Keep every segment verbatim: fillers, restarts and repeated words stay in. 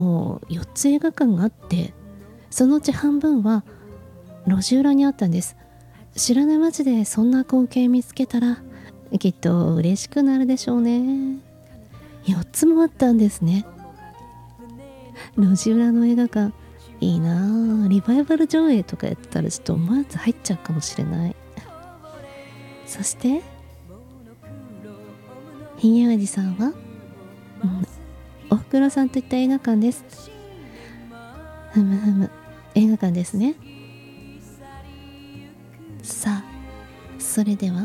もうよっつ映画館があって、そのうち半分は路地裏にあったんです。知らない街でそんな光景見つけたらきっと嬉しくなるでしょうね。よっつもあったんですね。路地裏の映画館いいなあ。リバイバル上映とかやってたらちょっと思わず入っちゃうかもしれない。そしてひげおじさんは、うん、おふくろさんといった映画館です。ふむふむ、映画館ですね。さあ、それでは、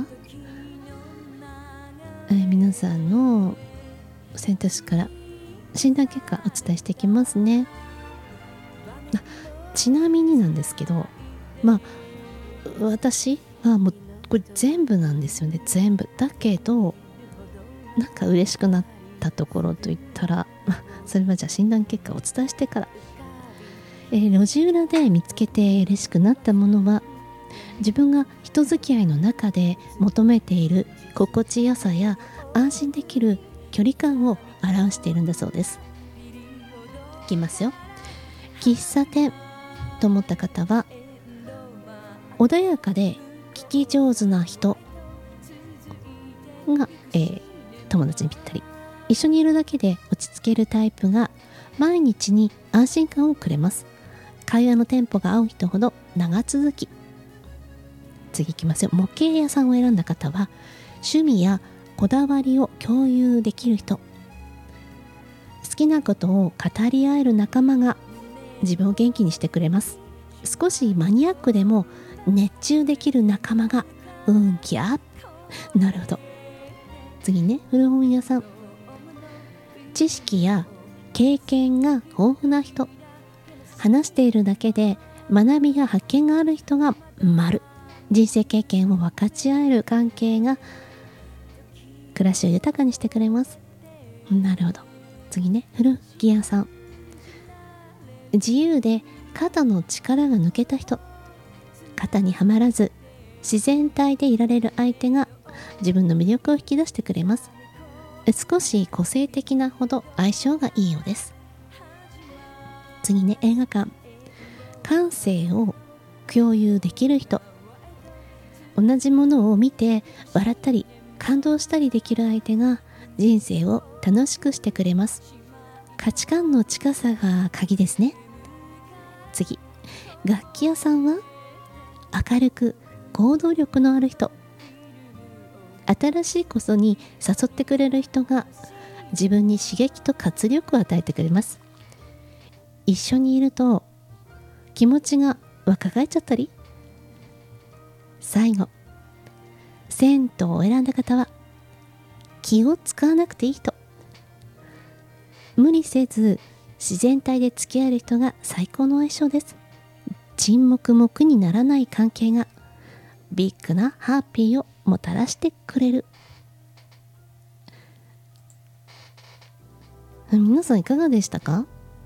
えー、皆さんの選択肢から診断結果お伝えしていきますね。あ、ちなみになんですけど、まあ私はもうこれ全部なんですよね。全部だけど、なんか嬉しくなったところといったら、それはじゃあ診断結果をお伝えしてから、えー、路地裏で見つけて嬉しくなったものは、自分が人付き合いの中で求めている心地よさや安心できる距離感を表しているんだそうです。いきますよ。喫茶店と思った方は、穏やかで聞き上手な人が、えー、友達にぴったり。一緒にいるだけで落ち着けるタイプが毎日に安心感をくれます。会話のテンポが合う人ほど長続き。次いきますよ。模型屋さんを選んだ方は、趣味やこだわりを共有できる人。好きなことを語り合える仲間が自分を元気にしてくれます。少しマニアックでも熱中できる仲間が運気アップ。なるほど。次ね、古本屋さん。知識や経験が豊富な人。話しているだけで学びや発見がある人が丸。人生経験を分かち合える関係が暮らしを豊かにしてくれます。なるほど。次ね、古着屋さん。自由で肩の力が抜けた人。肩にはまらず自然体でいられる相手が自分の魅力を引き出してくれます。少し個性的なほど相性がいいようです。次ね、映画館。感性を共有できる人。同じものを見て笑ったり感動したりできる相手が人生を楽しくしてくれます。価値観の近さが鍵ですね。次、楽器屋さんは明るく行動力のある人。新しいことに誘ってくれる人が自分に刺激と活力を与えてくれます。一緒にいると気持ちが若返っちゃったり。最後、銭湯を選んだ方は気を使わなくていい人。無理せず自然体で付き合える人が最高の相性です。沈黙も苦にならない関係がビッグなハッピーをもたらしてくれる。皆さんいかがでしたか？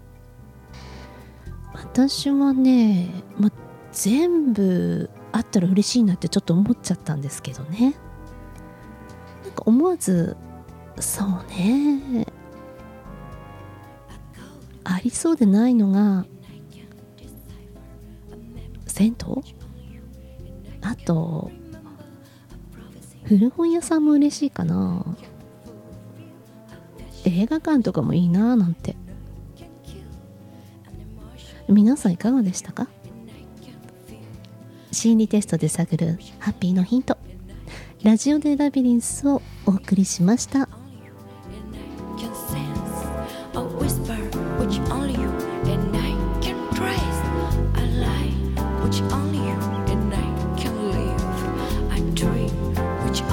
私はね、ま、全部あったら嬉しいなってちょっと思っちゃったんですけどね。なんか思わず、そうね、ありそうでないのが銭湯、あと古本屋さんも嬉しいかな。映画館とかもいいななんて。皆さんいかがでしたか？心理テストで探るハッピーのヒント、ラジオでラビリンスをお送りしました。 Which only